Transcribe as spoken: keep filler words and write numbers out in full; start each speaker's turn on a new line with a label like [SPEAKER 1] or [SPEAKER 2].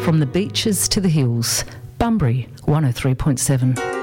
[SPEAKER 1] From the beaches to the hills, Bunbury one oh three point seven.